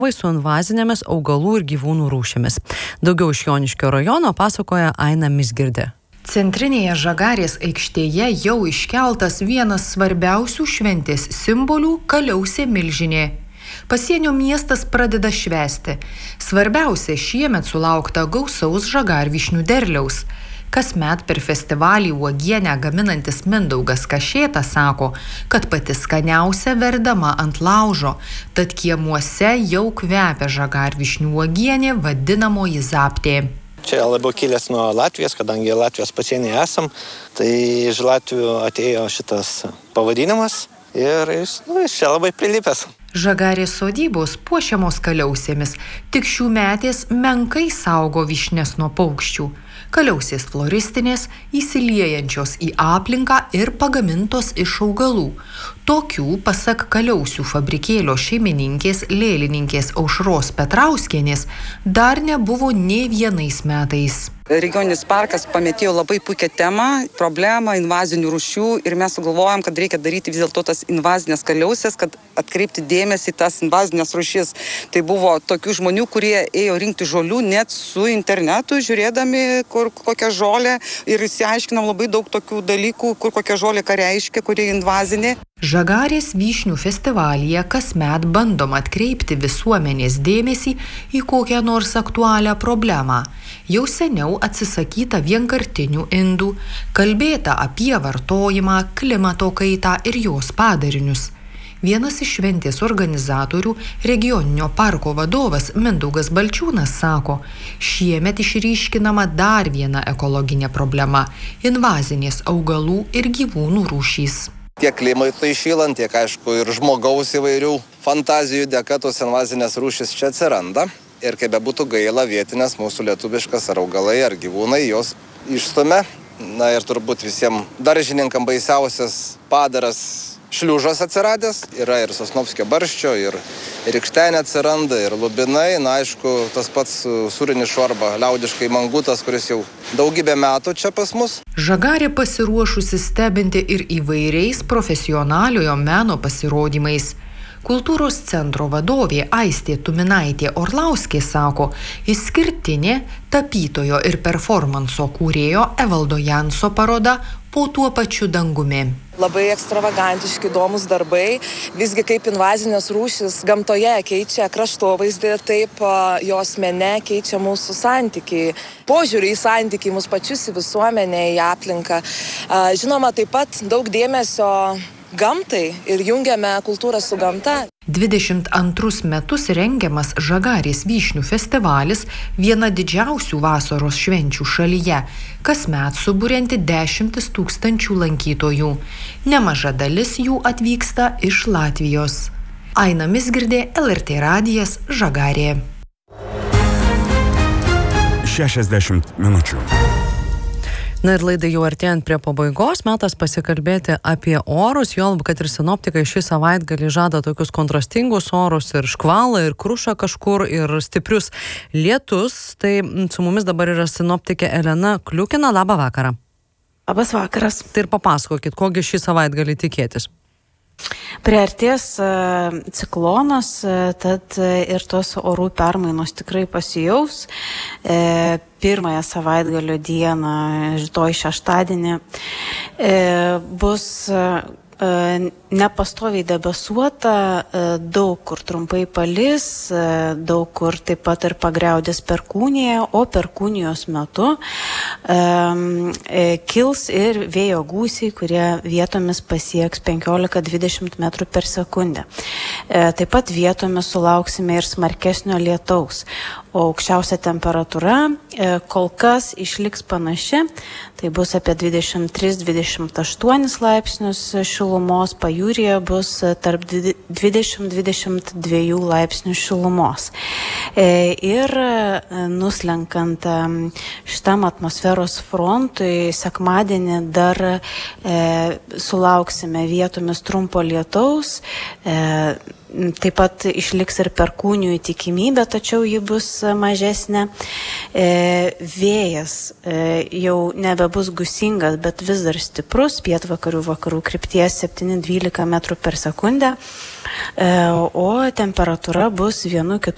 su invazinėmis augalų ir gyvūnų rūšimis. Daugiau iš Joniškio rajono pasakoja Aina Mizgirdė. Centrinėje Žagarės aikštėje jau iškeltas vienas svarbiausių šventės simbolių – Kaliausė milžinė. Pasienio miestas pradeda švęsti. Svarbiausia, šiemet sulaukta gausaus žagarvyšnių derliaus. Kasmet per festivalį uogienę gaminantis Mindaugas Kašėta sako, kad pati skaniausia verdama ant laužo, tad kiemuose jau kvepia žagarvyšnių uogienė, vadinamoji zaptė. Čia labiau kilęs nuo Latvijos, kadangi Latvijos pasienyje esam, tai iš Latvijų atėjo šitas pavadinimas ir jis čia labai prilipęs. Žagarės sodybos puošiamos kaliausėmis, tik šių metės menkai saugo vyšnes nuo paukščių. Kaliausės floristinės, įsiliejančios į aplinką ir pagamintos iš augalų. Tokių, pasak Kaliausių fabrikėlio šeimininkės lėlininkės Aušros Petrauskienės, dar nebuvo nė vienais metais. Regioninis parkas pamėtėjo labai puikią temą, problemą invazinių rūšių ir mes sugalvojom, kad reikia daryti vis dėlto tas invazinės kaliausės, kad atkreipti dėmesį tas invazinės rūšis. Tai buvo tokių žmonių, kurie ėjo rinkti žolių net su internetu, žiūrėdami, kur kokia žolė ir išsiaiškinom labai daug tokių dalykų, kur kokia žolė ką reiškia, kuri invazinė. Žagarės vyšnių festivalyje kasmet bandoma atkreipti visuomenės dėmesį į kokią nors aktualią problemą. Jau seniau atsisakyta vienkartinių indų, kalbėta apie vartojimą, klimato kaitą ir jos padarinius. Vienas iš šventės organizatorių, regioninio parko vadovas Mindaugas Balčiūnas sako, šiemet išryškinama dar viena ekologinė problema – invazinės augalų ir gyvūnų rūšys. Tiek klimatui šylant, tiek aišku ir žmogaus įvairių fantazijų dėka tos invazinės rūšys čia atsiranda. Ir kaip bebūtų gaila, vietinės mūsų lietuviškas ar augalai ar gyvūnai jos išstumia. Na ir turbūt visiems daržininkam baisiausias padaras šliužas atsiradęs. Yra ir Sosnovskio barščio, ir rykštenė atsiranda, ir lubinai. Na aišku, tas pats sūrinis šorba, liaudiškai mangutas, kuris jau daugybę metų čia pas mus. Žagarė pasiruošusi stebinti ir įvairiais profesionaliojo meno pasirodymais. Kultūros centro vadovė Aistė Tuminaitė Orlauskė sako, išskirtinė tapytojo ir performanso kūrėjo Evaldo Janso paroda Po tuo pačiu dangumi. Labai ekstravagantiški, įdomus darbai. Visgi kaip invazinės rūšis gamtoje keičia kraštovaizdį, taip jos mene keičia mūsų santykiai. Požiūrį į santykiai, mūsų pačius į visuomenę, į aplinką. Žinoma, taip pat daug dėmesio gamtai ir jungiame kultūrą su gamta. 22 metus rengiamas Žagarės vyšnių festivalis, viena didžiausių vasaros švenčių šalyje, kasmet suburianti 10 000 lankytojų. Nemaža dalis jų atvyksta iš Latvijos. Aina Mizgirdė, LRT radijas, Žagarė. 60 minučių. Na ir laidai jau artėjant prie pabaigos, metas pasikalbėti apie orus, juolab, kad ir sinoptikai šį savaitgalį žada tokius kontrastingus orus ir škvalą, ir krušą kažkur, ir stiprius lietus. Tai su mumis dabar yra sinoptikė Elena Kliukina. Labą vakarą. Labas vakaras. Tai ir papasakokit, kogi šį savaitgalį tikėtis. Priartės ciklonas, tad ir tos orų permainos tikrai pasijaus. Pirmąją savaitgalio dieną, rytoj šeštadienį, bus nepastoviai debesuota, daug kur trumpai palis, daug kur taip pat ir pagriaudės perkūnija, o perkūnijos metu kils ir vėjo gūsiai, kurie vietomis pasieks 15-20 metrų per sekundę. Taip pat vietomis sulauksime ir smarkesnio lietaus, o aukščiausia temperatūra kol kas išliks panaši, tai bus apie 23-28 laipsnius šilumos, pajūryje bus tarp 20-22 laipsnių šilumos. Ir nuslenkant šitam atmosferos frontui, sekmadienį dar sulauksime vietomis trumpo lietaus, taip pat išliks ir perkūnijų tikimybė, tačiau ji bus mažesnė. Vėjas jau nebebus gūsingas, bet vis dar stiprus, pietvakarių vakarų krypties 7-12 metrų per sekundę, o temperatūra bus 1-4